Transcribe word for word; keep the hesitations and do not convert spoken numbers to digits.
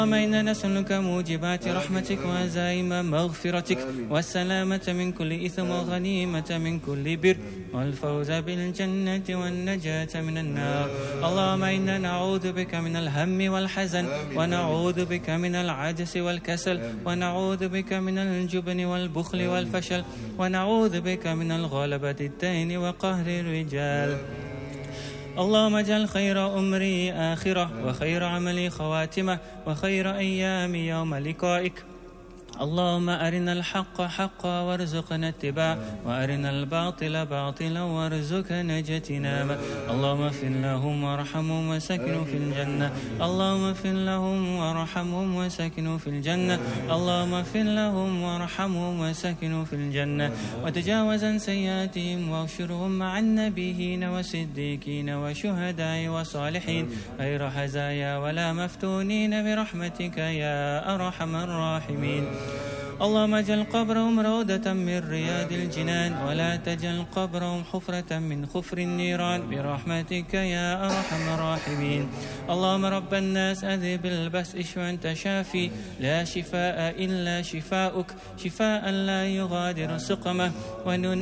اللهم إنا نسألك موجبات رحمتك وعزائم مغفرتك والسلامة من كل إثم والغنيمة من كل بر والفوز بالجنة والنجاة من النار. اللهم إنا نعوذ بك من الهم والحزن ونعوذ بك من العجز والكسل ونعوذ بك من الجبن والبخل والفشل ونعوذ بك من الغلبة الدين وقهر الرجال. اللهم اجعل خير أمري آخرة وخير عملي خواتمة وخير أيام يوم لقائك. اللهم أرنا الحق حقا وارزقنا اتباعه وأرنا الباطل باطلا وارزقنا اجتنابه. اللهم اغفر لهم وارحمهم وسكنوا في الجنة. اللهم اغفر لهم وارحمهم وسكنوا في الجنة. اللهم اغفر لهم وارحمهم وسكنوا في الجنة وتجاوز عن سيئاتهم واغفرهم مع النبيين والصديقين والشهداء والصالحين غير حزايا ولا مفتونين برحمتك يا أرحم الراحمين. اللهم اجعل قبرهم روضة من رياض الجنان ولا تجعل قبرهم حفرة من خفر النيران برحمتك يا أرحم الراحمين. اللهم رب الناس أذهب البأس اشف أنت شافي لا شفاء إلا شفاؤك شفاء لا يغادر سقمه.